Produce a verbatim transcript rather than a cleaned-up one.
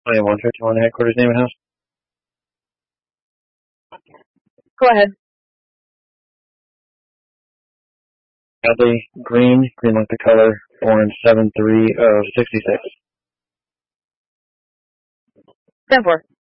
I am one fifty-one headquarters, name and house. Go ahead. Bradley Green, green like the color, orange seven three oh sixty-six. ten four.